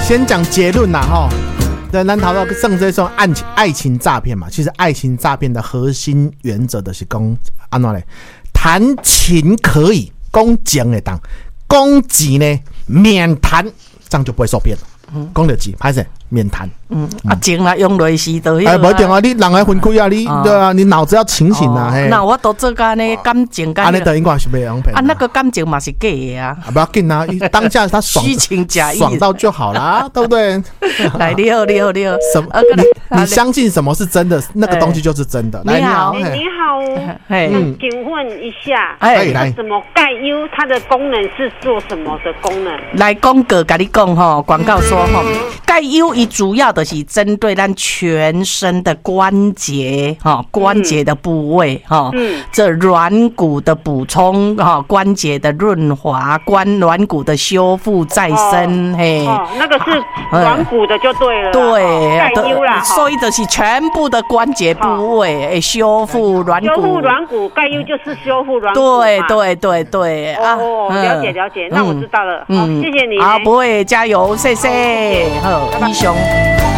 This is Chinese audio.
先讲结论啦哈。对，咱头到剩这种爱情诈骗嘛，其实爱情诈骗的核心原则就是讲安怎嘞？谈情可以，讲情会当，讲钱呢免谈，这样就不会受骗了。讲到钱，歹势免谈。 情啦用落时就哎，不一定啊，你人还分开啊，你对啊，你脑子要清醒啊。 那我都做干呢感情干。 安尼等于我是被人骗。 那个感情嘛是假的啊。 不要紧啊，当下他爽， 虚情假意， 爽到就好啦，对不对？ 来，你好。 什么？你相信什么是真的，那个东西就是真的。 你好， 你好，请问一下， 来， 什么钙优它的功能是做什么的功能？ 来，广告跟你讲哈，广告说哈，钙优伊主要的是针对咱全身的关节哈，关节的部位哈，这软骨的补充哈，关节的润滑，软骨的修复再生，嘿， 那个是软骨的就对了， 对， 钙优啦， 所以就是全部的关节部位，修复软骨， 修复软骨，钙优就是修复软骨， 对啊，了解，那我知道了，好，谢谢你， 好，不会，加油，谢谢，好，英雄。